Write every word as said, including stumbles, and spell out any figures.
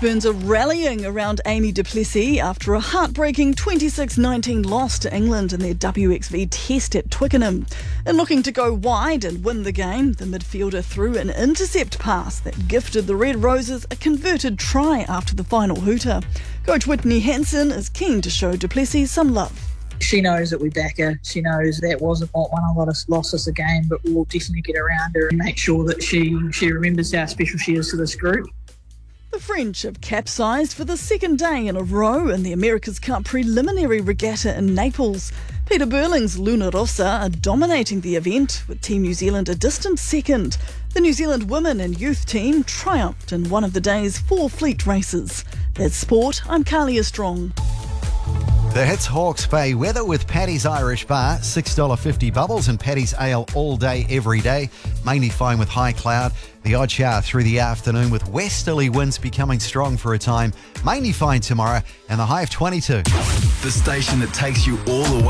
Washburns are rallying around Amy du Plessis after a heartbreaking twenty-six nineteen loss to England in their W X V test at Twickenham. And looking to go wide and win the game, the midfielder threw an intercept pass that gifted the Red Roses a converted try after the final hooter. Coach Whitney Hansen is keen to show du Plessis some love. She knows that we back her. She knows that wasn't what won a lot of lost us a game, but we'll definitely get around her and make sure that she, she remembers how special she is to this group. The French have capsized for the second day in a row in the America's Cup preliminary regatta in Naples. Peter Burling's Luna Rossa are dominating the event, with Team New Zealand a distant second. The New Zealand women and youth team triumphed in one of the day's four fleet races. That's sport. I'm Carlia Strong. The Hits Hawke's Bay weather with Paddy's Irish Bar, six dollars fifty bubbles and Paddy's Ale all day, every day. Mainly fine with high cloud. The odd shower through the afternoon with westerly winds becoming strong for a time. Mainly fine tomorrow and the high of twenty-two. The station that takes you all the way.